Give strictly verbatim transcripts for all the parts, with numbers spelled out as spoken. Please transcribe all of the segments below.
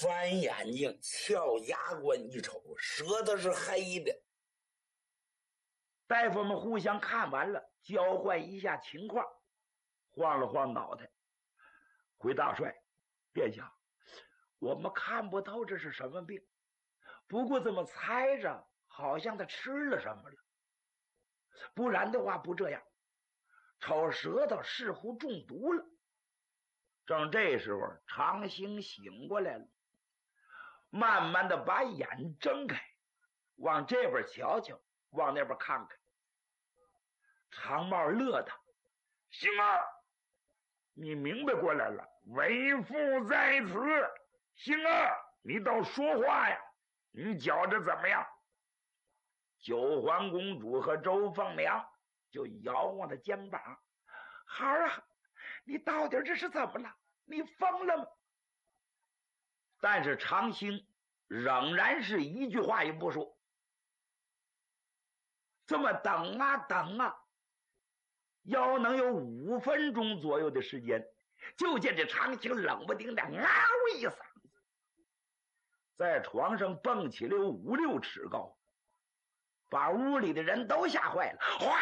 翻眼睛，撬牙关一瞅，舌头是黑的。 大夫们互相看完了，交换一下情况，晃了晃脑袋，回大帅，殿下，我们看不透这是什么病，不过这么猜着，好像他吃了什么了。不然的话不这样，瞅舌头似乎中毒了。正这时候，长兴醒过来了，慢慢的把眼睁开，往这边瞧瞧，往那边看看。长帽乐他，星儿，你明白过来了，为父在此。星儿，你倒说话呀，你觉着怎么样？九环公主和周凤娘就摇晃着肩膀，孩儿啊，你到底这是怎么了？你疯了吗？但是长兴仍然是一句话也不说。这么等啊等啊，要能有五分钟左右的时间，就见这长兴冷不丁的嗷一嗓子，在床上蹦起来有五六尺高，把屋里的人都吓坏了。哗，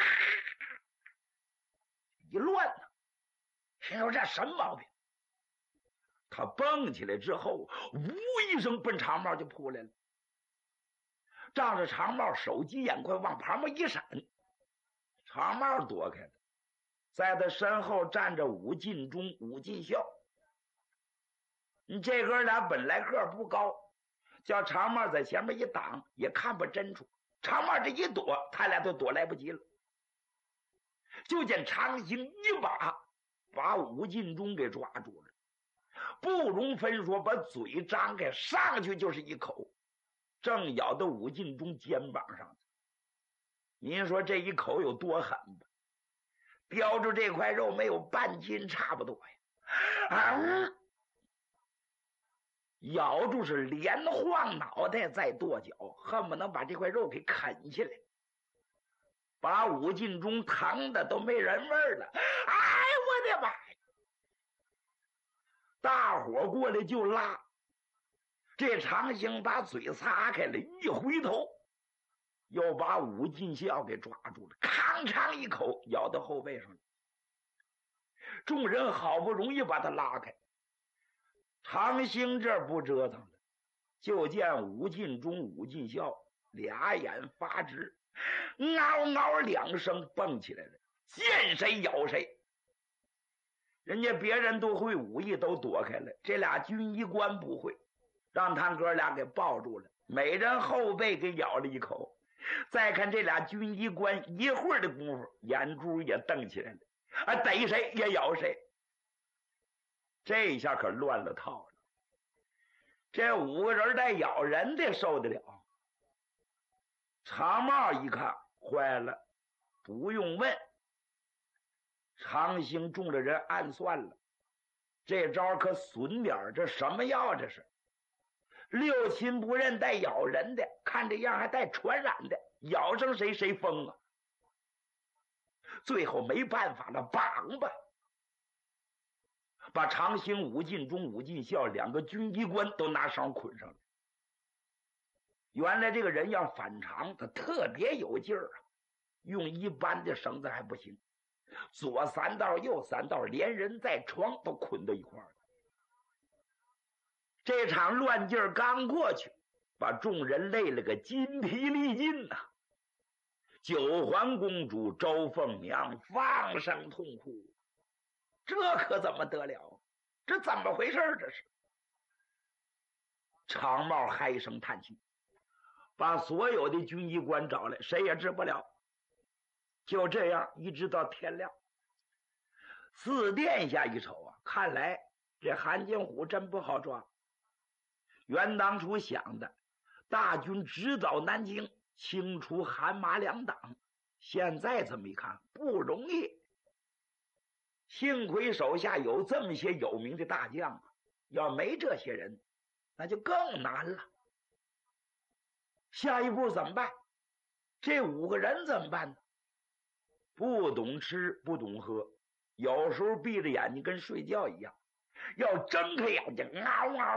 一乱呢，谁说这什么毛病？他蹦起来之后，呜一声奔长帽就扑来了，仗着长帽手疾眼快，往旁边一闪，长帽躲开了。在他身后站着武进忠、武进孝。你这哥俩本来个不高，叫长帽在前面一挡，也看不真处。长帽这一躲，他俩都躲来不及了。就见长兴一把把武进忠给抓住了，不容分说，把嘴张开，上去就是一口，正咬到武进忠肩膀上。您说这一口有多狠吧？叼住这块肉没有半斤差不多呀！啊！咬住是连晃脑袋再跺脚，恨不能把这块肉给啃下来，把武进忠疼的都没人味儿了。哎，我的妈呀！大伙过来就拉，这长兴把嘴擦开了，一回头又把武进孝给抓住了，吭哧一口咬到后背上了。众人好不容易把他拉开，长兴这不折腾了，就见武进忠、武进孝俩眼发直，嗷嗷两声蹦起来了，见谁咬谁。人家别人都会武艺，都躲开了，这俩军医官不会，让他哥俩给抱住了，每人后背给咬了一口。再看这俩军医官，一会儿的功夫，眼珠也瞪起来了，啊，逮谁也咬谁。这一下可乱了套了。这五个人带咬人的受得了？长帽一看，坏了，不用问，长兴中了人暗算了，这招可损点，这什么药这是？六亲不认带咬人的，看这样还带传染的，咬上谁谁疯啊！最后没办法了，绑吧！把长兴、武进忠、武进孝两个军医官都拿绳捆上了。原来这个人要反常，他特别有劲儿啊，用一般的绳子还不行，左三道右三道，连人带床都捆到一块儿。这场乱劲儿刚过去，把众人累了个筋疲力尽呐、啊。九环公主周凤娘放声痛哭，这可怎么得了？这怎么回事？这是长帽嗨声叹气，把所有的军医官找来，谁也治不了。就这样一直到天亮。四殿下一瞅啊，看来这韩金虎真不好抓。原当初想的大军直捣南京，清除韩马两党，现在这么一看不容易。幸亏手下有这么些有名的大将啊，要没这些人那就更难了。下一步怎么办？这五个人怎么办呢？不懂吃不懂喝，有时候闭着眼睛跟睡觉一样，要睁开眼睛嗷嗷